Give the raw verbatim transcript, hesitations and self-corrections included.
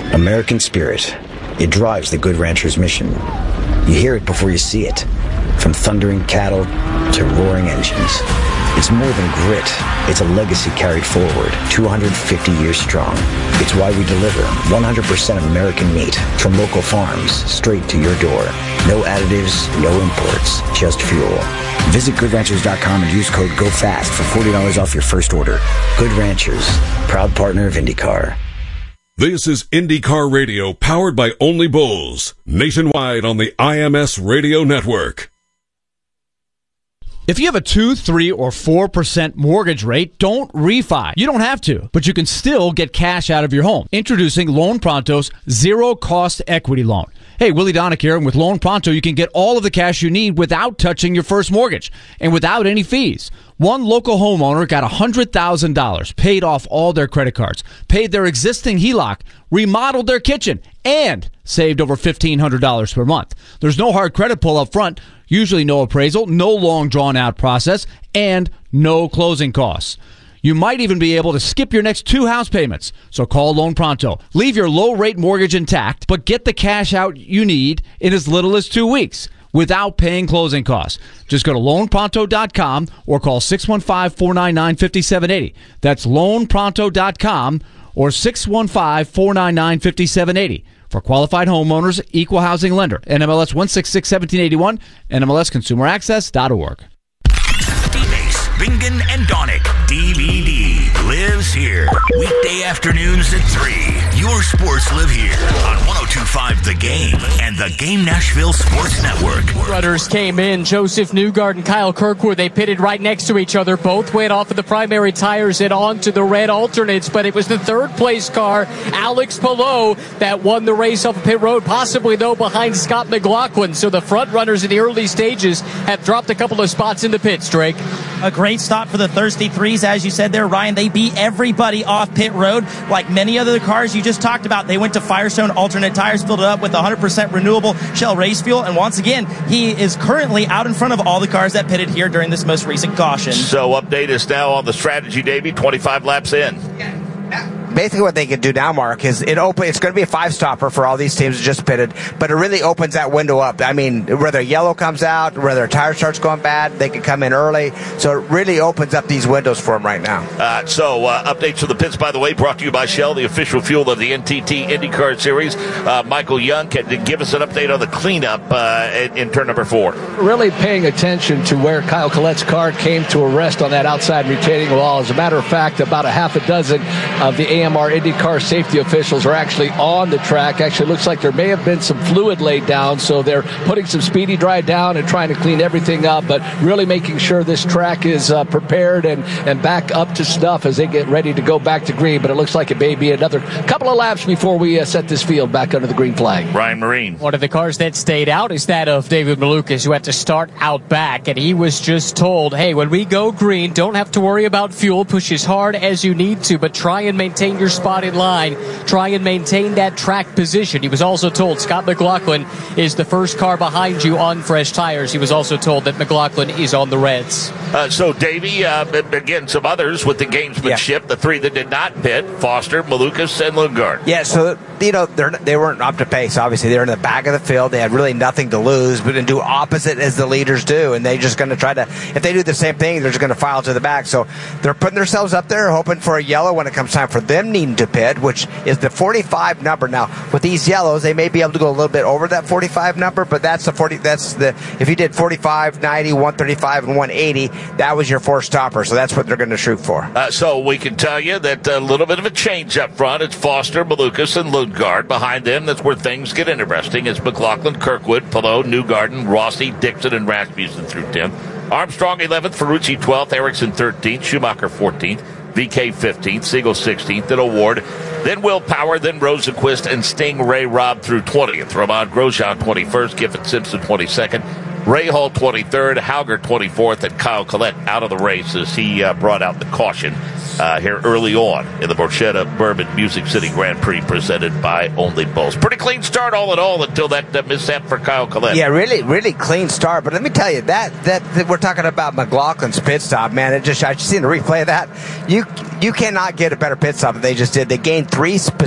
American spirit. It drives the Good Ranchers mission. You hear it before you see it. From thundering cattle to roaring engines. It's more than grit. It's a legacy carried forward, two hundred fifty years strong. It's why we deliver one hundred percent American meat from local farms straight to your door. No additives, no imports, just fuel. Visit good ranchers dot com and use code GOFAST for forty dollars off your first order. Good Ranchers, proud partner of IndyCar. This is IndyCar Radio, powered by Only Bulls, nationwide on the I M S Radio Network. If you have a two, three, or four percent mortgage rate, don't refi. You don't have to, but you can still get cash out of your home. Introducing Loan Pronto's zero-cost equity loan. Hey, Willie Donick here, and with Loan Pronto, you can get all of the cash you need without touching your first mortgage and without any fees. One local homeowner got one hundred thousand dollars, paid off all their credit cards, paid their existing H E L O C, remodeled their kitchen, and saved over fifteen hundred dollars per month. There's no hard credit pull up front, usually no appraisal, no long drawn-out process, and no closing costs. You might even be able to skip your next two house payments. So call Loan Pronto. Leave your low-rate mortgage intact, but get the cash out you need in as little as two weeks without paying closing costs. Just go to loan pronto dot com or call six one five, four nine nine, five seven eight zero. That's loan pronto dot com or six one five, four nine nine, five seven eight zero. For qualified homeowners, equal housing lender. N M L S one sixty-six, one seven eight one, N M L S consumer access dot org. D-Base, Bingen, and Donick. D V D lives here. Weekday afternoons at three. Your sports live here on one oh two point five The Game and the Game Nashville Sports Network. Runners came in. Joseph Newgarden and Kyle Kirkwood. They pitted right next to each other. Both went off of the primary tires and onto the red alternates, but it was the third place car, Alex Palou, that won the race off of pit road, possibly, though, behind Scott McLaughlin. So the front runners in the early stages have dropped a couple of spots in the pits, Drake. A great stop for the Thirsty Threes, as you said there, Ryan. They beat everybody off pit road. Like many other cars you just talked about, they went to Firestone alternate tires, filled it up with one hundred percent renewable Shell race fuel, and once again, he is currently out in front of all the cars that pitted here during this most recent caution. So update us now on the strategy, Davey, twenty-five laps in. Basically what they can do now, Mark, is it open. It's going to be a five-stopper for all these teams that just pitted, but it really opens that window up. I mean, whether yellow comes out, whether a tire starts going bad, they can come in early. So it really opens up these windows for them right now. Uh, so uh, updates to the pits, by the way, brought to you by Shell, the official fuel of the N T T IndyCar Series. Uh, Michael Young, can give us an update on the cleanup uh, in, in turn number four. Really paying attention to where Kyle Collette's car came to a rest on that outside retaining wall. As a matter of fact, about a half a dozen of the A M R IndyCar safety officials are actually on the track. Actually, looks like there may have been some fluid laid down, so they're putting some speedy dry down and trying to clean everything up, but really making sure this track is uh, prepared and, and back up to snuff as they get ready to go back to green. But it looks like it may be another couple of laps before we uh, set this field back under the green flag. Ryan Marine. One of the cars that stayed out is that of David Malukas, who had to start out back, and he was just told, hey, when we go green, don't have to worry about fuel. Push as hard as you need to, but try and maintain your spot in line. Try and maintain that track position. He was also told Scott McLaughlin is the first car behind you on fresh tires. He was also told that McLaughlin is on the reds. Uh, so, Davey, uh, again, some others with the gamesmanship. Yeah. The three that did not pit, Foster, Malukas, and Lundgaard. Yeah, so, you know, they're, they weren't up to pace, obviously. They're in the back of the field. They had really nothing to lose, but then do opposite as the leaders do, and they're just going to try to, if they do the same thing, they're just going to file to the back. So they're putting themselves up there, hoping for a yellow when it comes time for them needing to pit, which is the forty-five number. Now, with these yellows, they may be able to go a little bit over that forty-five number, but that's the forty. That's the if you did forty-five, ninety, one thirty-five, and one eighty, that was your four stopper. So that's what they're going to shoot for. Uh, so we can tell you that a little bit of a change up front. It's Foster, Malukas, and Lundgaard. Behind them, that's where things get interesting. It's McLaughlin, Kirkwood, Palou, Newgarden, Rossi, Dixon, and Rasmussen through tenth. Armstrong eleventh, Ferrucci twelfth, Ericsson thirteenth, Schumacher fourteenth. V K fifteenth, Siegel sixteenth, then Award, then Will Power, then Rosenquist, and Sting Ray Robb through twentieth. Romain Grosjean twenty-first, Giffen Simpson twenty-second, Ray Hall twenty-third, Hauger twenty-fourth, and Kyle Collette out of the race as he uh, brought out the caution uh, here early on in the Borchetta Bourbon Music City Grand Prix presented by Only Bulls. Pretty clean start all in all until that uh, mishap for Kyle Collette. Yeah, really, really clean start. But let me tell you, that, that that we're talking about McLaughlin's pit stop, man. It just I just seen the replay of that. You you cannot get a better pit stop than they just did. They gained three